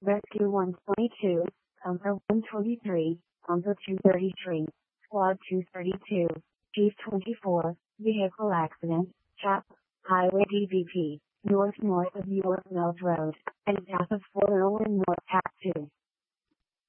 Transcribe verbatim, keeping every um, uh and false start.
Rescue one twenty-two, Compo one twenty-three, Compo two thirty-three, Squad two thirty-two, Chief twenty-four, Vehicle Accident, Chap, Highway D V P, North North of York Mills Road, and South of Fort Irwin North Path two.